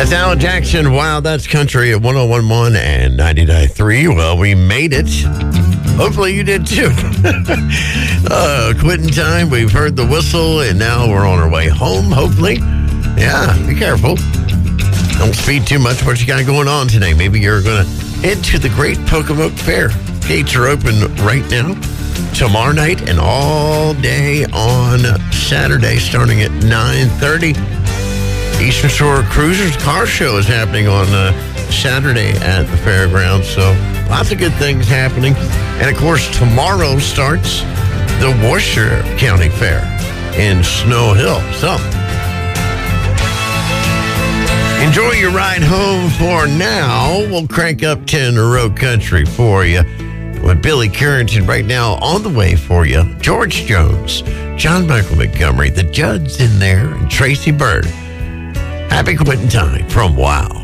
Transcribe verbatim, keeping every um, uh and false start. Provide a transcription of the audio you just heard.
That's Alan Jackson. Wow, that's country at one oh one point one and ninety-nine point three. Well, we made it. Hopefully you did too. uh, quitting time. We've heard the whistle, and now we're on our way home, hopefully. Yeah, be careful. Don't speed too much. What you got going on today? Maybe you're going to head to the Great Pocomoke Fair. Gates are open right now. Tomorrow night and all day on Saturday, starting at nine thirty. Eastern Shore Cruisers Car Show is happening on uh, Saturday at the fairgrounds. So lots of good things happening. And, of course, tomorrow starts the Worcester County Fair in Snow Hill. So enjoy your ride home for now. We'll crank up ten Road Country for you with Billy Currington right now on the way for you. George Jones, John Michael Montgomery, the Judds in there, and Tracy Byrd. Happy quitting time from Wow.